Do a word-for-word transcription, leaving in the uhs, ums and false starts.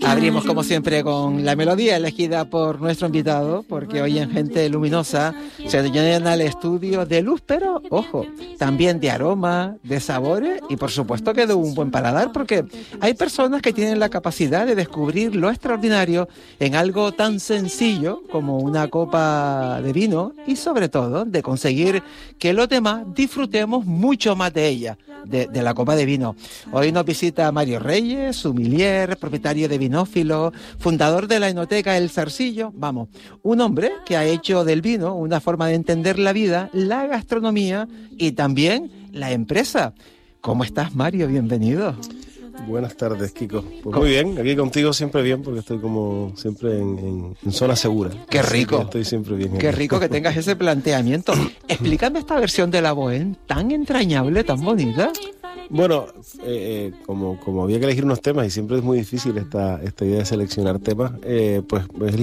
Abrimos como siempre con la melodía elegida por nuestro invitado, porque hoy en Gente Luminosa se llena el estudio de luz, pero ojo, también de aroma, de sabores y por supuesto que de un buen paladar, porque hay personas que tienen la capacidad de descubrir lo extraordinario en algo tan sencillo como una copa de vino y sobre todo de conseguir que los demás disfrutemos mucho más de ella, de, de la copa de vino. Hoy nos visita Mario Reyes, sommelier, propietario de Vinófilo, fundador de la enoteca El Zarcillo. Vamos, un hombre que ha hecho del vino una forma de entender la vida, la gastronomía y también la empresa. ¿Cómo estás, Mario? Bienvenido. Buenas tardes, Kiko. Pues muy bien, aquí contigo siempre bien, porque estoy como siempre en, en, en zona segura. Qué rico. Estoy siempre bien. Qué rico que tengas ese planteamiento. Explícame esta versión de la Bohème tan entrañable, tan bonita. Bueno, eh, eh, como, como había que elegir unos temas y siempre es muy difícil esta, esta idea de seleccionar temas, eh, pues